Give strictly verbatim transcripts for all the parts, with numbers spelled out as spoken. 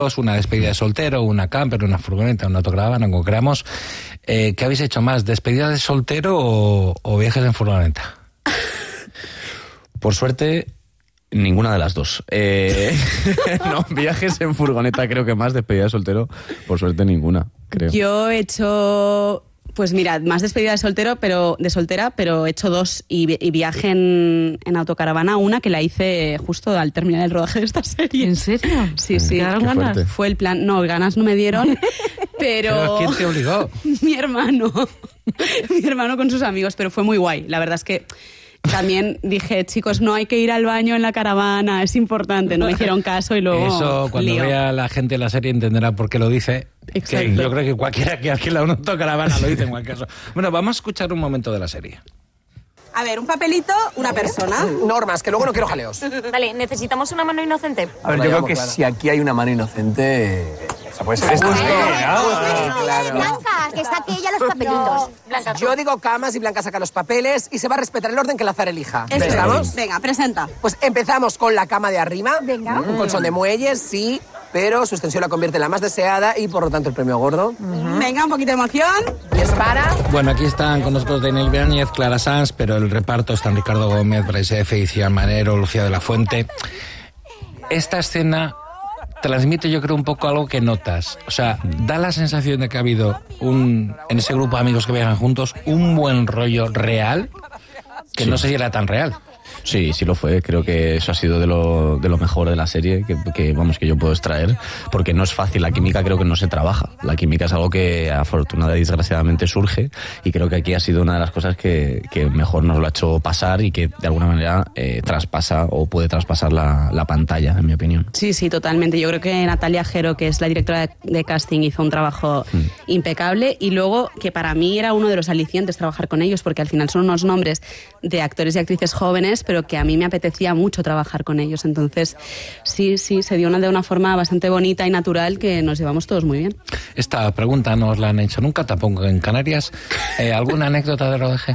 una despedida de soltero, una camper, una furgoneta, una autocaravana, como queramos. Eh, ¿Qué habéis hecho más? ¿Despedida de soltero o, o viajes en furgoneta? Por suerte, ninguna de las dos. Eh, no, viajes en furgoneta creo que más, despedida de soltero, por suerte ninguna, creo. Yo he hecho... Pues mira, más despedida de soltero, pero de soltera, pero he hecho dos y, y viaje en, en autocaravana, una que la hice justo al terminar el rodaje de esta serie. ¿En serio? Sí, sí. ¿Quedaron ganas? fuerte. Fue el plan, no, ganas no me dieron, pero... ¿Pero quién te obligó? Mi hermano, mi hermano con sus amigos, pero fue muy guay. La verdad es que también dije, chicos, no hay que ir al baño en la caravana, es importante, no me hicieron caso y luego... Eso, cuando lío. vea la gente la serie entenderá por qué lo dice. Exacto. Que yo creo que cualquiera que alquila una autocaravana lo dice en cualquier caso. Bueno, vamos a escuchar un momento de la serie. A ver, un papelito, una persona. Normas, que luego no quiero jaleos. Vale, necesitamos una mano inocente. A ver, yo creo que si aquí hay una mano inocente, esa puede ser esta. Claro. Blanca, que saque ella los papelitos. Blanca, Yo digo camas y Blanca saca los papeles y se va a respetar el orden que el azar elija. Eso es. ¿Estamos? Venga, presenta. Pues empezamos con la cama de arriba. Venga. Un colchón de muelles, sí, pero su extensión la convierte en la más deseada y por lo tanto el premio gordo. Venga, un poquito de emoción. Dispara. Bueno, aquí están con nosotros Daniel Ibáñez, Clara Sanz, pero el reparto están Ricardo Gómez, Brais F., Iciar Manero, Lucía de la Fuente. Esta escena transmite, yo creo, un poco algo que notas. O sea, da la sensación de que ha habido un en ese grupo de amigos que viajan juntos un buen rollo real, que Sí. no sé si era tan real. Sí, sí lo fue. Creo que eso ha sido de lo, de lo mejor de la serie que, que, vamos, que yo puedo extraer, porque no es fácil. La química creo que no se trabaja. La química es algo que afortunadamente y desgraciadamente surge, y creo que aquí ha sido una de las cosas que, que mejor nos lo ha hecho pasar y que de alguna manera eh, traspasa o puede traspasar la, la pantalla, en mi opinión. Sí, sí, totalmente. Yo creo que Natalia Jero, que es la directora de, de casting, hizo un trabajo Mm. impecable, y luego que para mí era uno de los alicientes trabajar con ellos, porque al final son unos nombres de actores y actrices jóvenes, pero que a mí me apetecía mucho trabajar con ellos. Entonces, sí, sí, se dio una, de una forma bastante bonita y natural que nos llevamos todos muy bien. Esta pregunta no os la han hecho nunca, tampoco en Canarias. Eh, ¿Alguna anécdota de rodaje?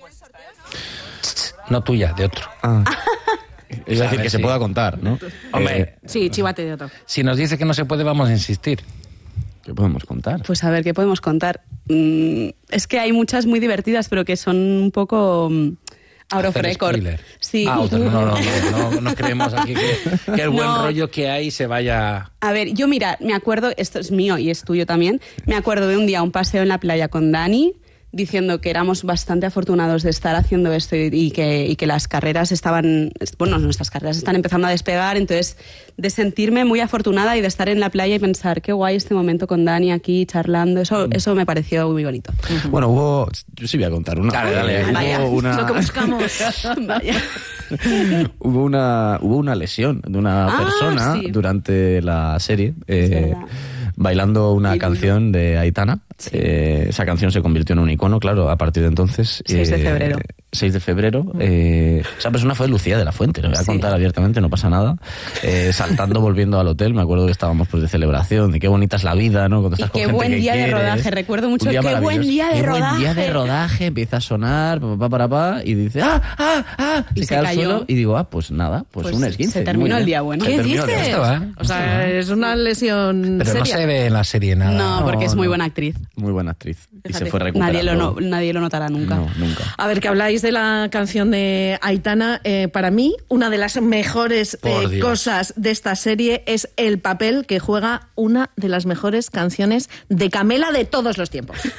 No tuya, de otro. Ah. Es A decir, ver, que sí. se pueda contar, ¿no? Hombre, Eh, Sí, chivate de otro. si nos dice que no se puede, vamos a insistir. ¿Qué podemos contar? Pues a ver, ¿qué podemos contar? Mm, es que hay muchas muy divertidas, pero que son un poco... mm, out of Hacer record. spoiler. Sí. Ah, otro. No, no, no, no, no, no creemos aquí que, que el buen No. rollo que hay se vaya... A ver, yo mira, me acuerdo, esto es mío y es tuyo también, me acuerdo de un día un paseo en la playa con Dani, diciendo que éramos bastante afortunados de estar haciendo esto y, y que, y que las carreras estaban, bueno, nuestras carreras están empezando a despegar, entonces de sentirme muy afortunada y de estar en la playa y pensar, qué guay este momento con Dani aquí charlando, eso, eso me pareció muy bonito. Bueno, hubo... Yo sí voy a contar una. Dale, dale. Eh, Vaya, hubo una... Lo que buscamos. Vaya. hubo una hubo una lesión de una Ah, persona sí. durante la serie, Es eh, verdad. bailando una Qué canción de Aitana. Eh, esa canción se convirtió en un icono, claro, a partir de entonces. seis de febrero. seis de febrero. Eh, esa persona fue Lucía de la Fuente, lo voy a Sí. contar abiertamente, no pasa nada. Eh, saltando, volviendo al hotel, me acuerdo que estábamos pues de celebración, de qué bonita es la vida, ¿no? Cuando Y estás con qué gente buen que día de quieres. rodaje, recuerdo mucho, Un día qué buen maravilloso. día de Qué buen día de rodaje. rodaje, empieza a sonar, pa, pa, pa, pa, pa, y dice, ¡ah, ah, ah! Y se, se cae al cayó. suelo y digo, ah, pues nada, pues, Pues un esguince. se terminó muy el bien. día bueno. Se ¿Qué terminó el día dices? Esto va. O sea, es una lesión Pero no seria. se ve en la serie nada. No, porque es muy no. buena actriz. Muy buena actriz. Y se Fíjate. fue recuperando. Nadie lo, no- nadie lo notará nunca. No, nunca. A ver, que habláis de la canción de Aitana. Eh, para mí, una de las mejores Por eh, Dios. cosas de esta serie es el papel que juega una de las mejores canciones de Camela de todos los tiempos.